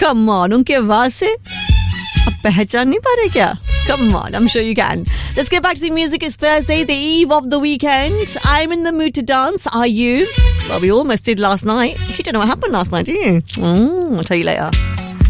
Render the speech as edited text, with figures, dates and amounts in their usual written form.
Come on, उनके आवाज से आप पहचान नहीं पा रहे क्या? Come on, I'm sure you can. Let's get back to the music. It's Thursday, the eve of the weekend. I'm in the mood to dance. Are you? Well, we almost did last night. You don't know what happened last night, do you? I'll tell you later.